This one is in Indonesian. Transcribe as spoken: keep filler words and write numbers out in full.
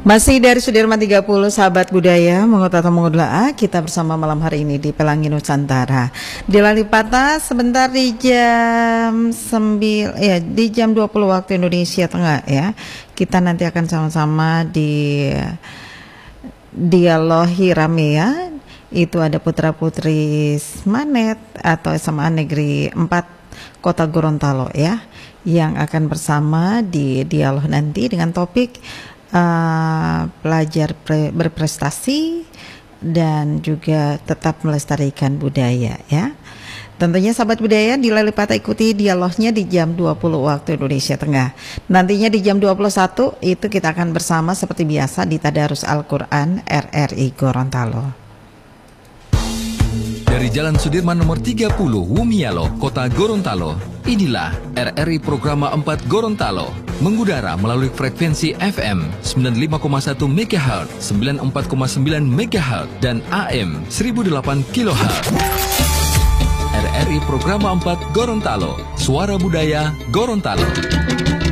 Masih dari Sudirman tiga puluh, sahabat budaya, mengut atau mengudlah, kita bersama malam hari ini di Pelangi Nusantara. Di Lalipata sebentar di jam sembilan, ya di jam dua puluh waktu Indonesia Tengah ya. Kita nanti akan sama-sama di dialogi rame ya. Itu ada putra-putri Manet atau S M A Negeri empat Kota Gorontalo ya, yang akan bersama di dialog nanti dengan topik Uh, pelajar pre, berprestasi dan juga tetap melestarikan budaya ya. Tentunya sahabat budaya di Lalipata ikuti dialognya di jam dua puluh waktu Indonesia Tengah. Nantinya di jam dua puluh satu itu kita akan bersama seperti biasa di Tadarus Al-Quran R R I Gorontalo. Dari Jalan Sudirman nomor tiga puluh, Wumialo, Kota Gorontalo. Inilah R R I Programa empat Gorontalo, mengudara melalui frekuensi F M sembilan puluh lima koma satu megahertz, sembilan puluh empat koma sembilan megahertz, dan A M seribu delapan kilohertz. R R I Programa empat Gorontalo, suara budaya Gorontalo.